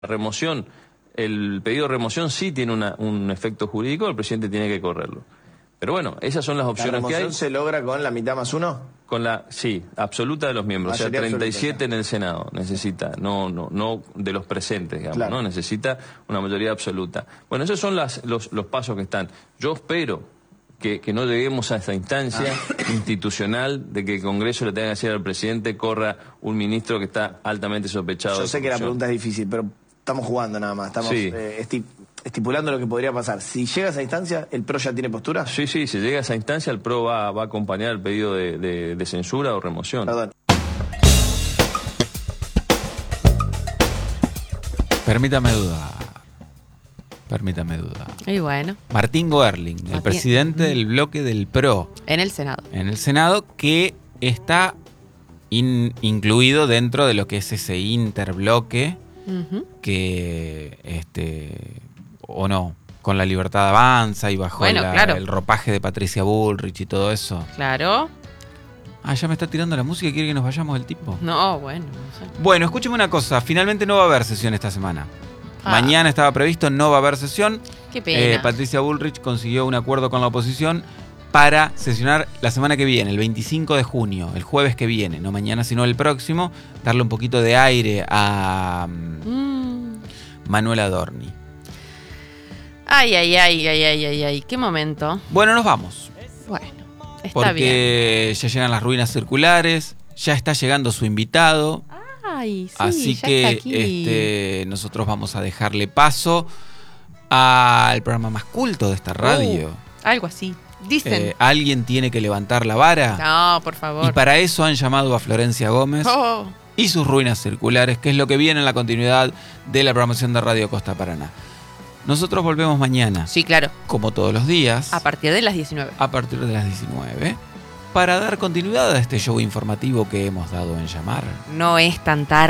remoción, el pedido de remoción sí tiene un efecto jurídico, el presidente tiene que correrlo. Pero bueno, esas son las opciones que hay. ¿La remoción se logra con la mitad más uno? Con la, sí, absoluta de los miembros, Mayoría o sea, 37 absoluta, en el Senado, necesita, no de los presentes, digamos, claro. ¿no? Necesita una mayoría absoluta. Bueno, esos son los pasos que están. Yo espero que no lleguemos a esta instancia institucional de que el Congreso le tenga que decir al presidente corra un ministro que está altamente sospechado. Yo de sé que la corrupción. pregunta es difícil, pero estamos jugando nada más, estamos Sí. estipulando lo que podría pasar. Si llega a esa instancia, ¿el PRO ya tiene postura? Sí, si llega a esa instancia, el PRO va a acompañar el pedido de censura o remoción. Perdón. Permítame dudar. Y bueno, Martín Goerling, el Martín. presidente del bloque del PRO en el Senado. en el Senado, que está incluido dentro de lo que es ese interbloque Ujú. que, o no, con la Libertad Avanza y bajo Bueno, claro. el ropaje de Patricia Bullrich y todo eso. Claro. Ah, ya me está tirando la música y quiere que nos vayamos del tipo. No, bueno. No sé. Bueno, escúcheme una cosa, finalmente no va a haber sesión esta semana. Ah. Mañana estaba previsto, no va a haber sesión. Qué pena. Patricia Bullrich consiguió un acuerdo con la oposición para sesionar la semana que viene, el 25 de junio, el jueves que viene, no mañana sino el próximo, darle un poquito de aire a Manuel Adorni. Ay. Qué momento. Bueno, nos vamos, Bueno, está bien. porque ya llegan las ruinas circulares, ya está llegando su invitado. Ay, sí, Así ya que está aquí. nosotros vamos a dejarle paso al programa más culto de esta radio. Algo así. Dicen. Alguien tiene que levantar la vara. No, por favor. Y para eso han llamado a Florencia Gómez Oh. y sus ruinas circulares, que es lo que viene en la continuidad de la programación de Radio Costa Paraná. Nosotros volvemos mañana, Sí, claro. como todos los días, A partir de las 19. a partir de las 19, para dar continuidad a este show informativo que hemos dado en llamar. No es tan tarde.